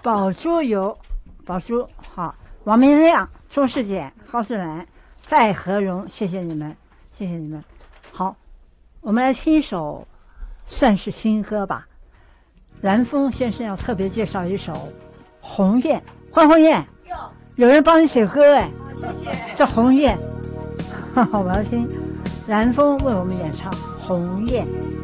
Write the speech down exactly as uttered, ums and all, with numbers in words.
宝珠有宝珠，好，王明亮、钟世简、高世兰、戴和荣，谢谢你们，谢谢你们。好，我们来听一首算是新歌吧。蓝峰先生要特别介绍一首《鸿雁》，欢鸿雁，有人帮你写歌哎， 谢谢。 叫鸿雁，我要听蓝峰为我们演唱《鸿雁》。